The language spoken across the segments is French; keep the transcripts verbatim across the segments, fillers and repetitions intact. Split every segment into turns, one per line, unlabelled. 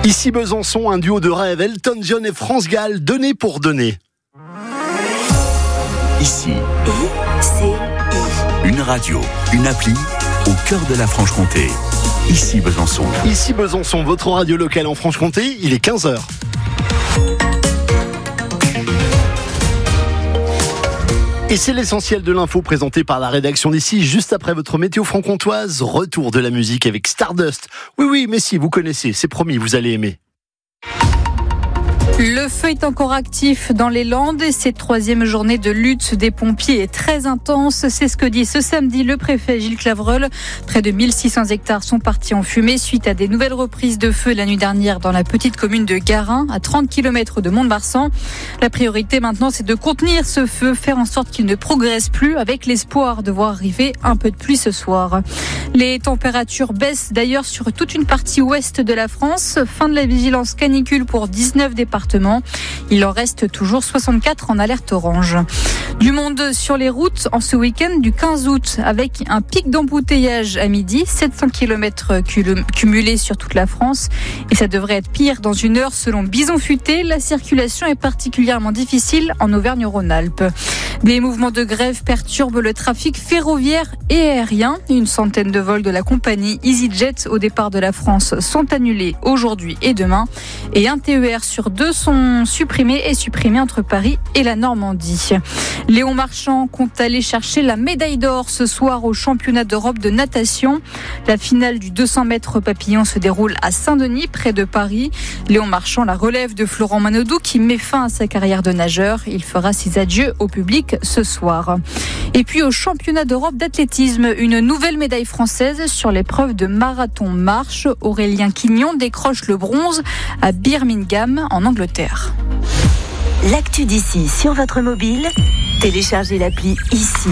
Ici Besançon, un duo de rêve, Elton John et France Gall, donné pour donner.
Ici,
I C I.
une radio, une appli au cœur de la Franche-Comté. Ici Besançon.
Ici Besançon, votre radio locale en Franche-Comté, il est quinze heures. Et c'est l'essentiel de l'info présenté par la rédaction d'ici, juste après votre météo franc-comtoise. Retour de la musique avec Stardust. Oui, oui, mais si, vous connaissez, c'est promis, vous allez aimer.
Le feu est encore actif dans les Landes et cette troisième journée de lutte des pompiers est très intense. C'est ce que dit ce samedi le préfet Gilles Clavreul. Près de mille six cents hectares sont partis en fumée suite à des nouvelles reprises de feu la nuit dernière dans la petite commune de Garin, à trente kilomètres de Mont-de-Marsan. La priorité maintenant, c'est de contenir ce feu, faire en sorte qu'il ne progresse plus avec l'espoir de voir arriver un peu de pluie ce soir. Les températures baissent d'ailleurs sur toute une partie ouest de la France. Fin de la vigilance canicule pour dix-neuf départements. Il en reste toujours soixante-quatre en alerte orange. Du monde sur les routes en ce week-end du quinze août avec un pic d'embouteillage à midi, sept cents kilomètres cumulés sur toute la France et ça devrait être pire dans une heure selon Bison Futé. La circulation est particulièrement difficile en Auvergne-Rhône-Alpes. Des mouvements de grève perturbent le trafic ferroviaire et aérien. Une centaine de vols de la compagnie EasyJet au départ de la France sont annulés aujourd'hui et demain et un T E R sur deux sont supprimés et supprimés entre Paris et la Normandie. Léon Marchand compte aller chercher la médaille d'or ce soir au championnat d'Europe de natation. La finale du deux cents mètres papillon se déroule à Saint-Denis, près de Paris. Léon Marchand la relève de Florent Manodou qui met fin à sa carrière de nageur. Il fera ses adieux au public ce soir. Et puis au championnat d'Europe d'athlétisme, une nouvelle médaille française sur l'épreuve de marathon-marche. Aurélien Quignon décroche le bronze à Birmingham en Angleterre.
L'actu d'ici sur votre mobile, téléchargez l'appli Ici.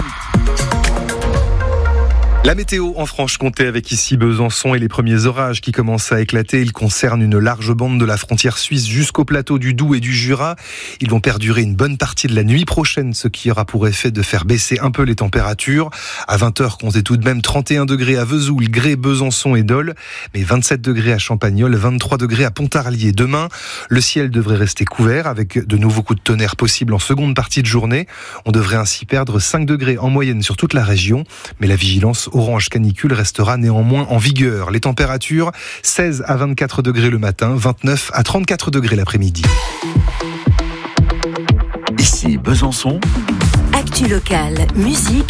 La météo en Franche-Comté avec ici Besançon et les premiers orages qui commencent à éclater. Ils concernent une large bande de la frontière suisse jusqu'au plateau du Doubs et du Jura. Ils vont perdurer une bonne partie de la nuit prochaine, ce qui aura pour effet de faire baisser un peu les températures. À vingt heures, comptez tout de même trente et un degrés à Vesoul, Grès, Besançon et Dole, mais vingt-sept degrés à Champagnole, vingt-trois degrés à Pontarlier. Demain, le ciel devrait rester couvert avec de nouveaux coups de tonnerre possibles en seconde partie de journée. On devrait ainsi perdre cinq degrés en moyenne sur toute la région, mais la vigilance orange canicule restera néanmoins en vigueur. Les températures, seize à vingt-quatre degrés le matin, vingt-neuf à trente-quatre degrés l'après-midi.
Ici Besançon.
Actu locale, musique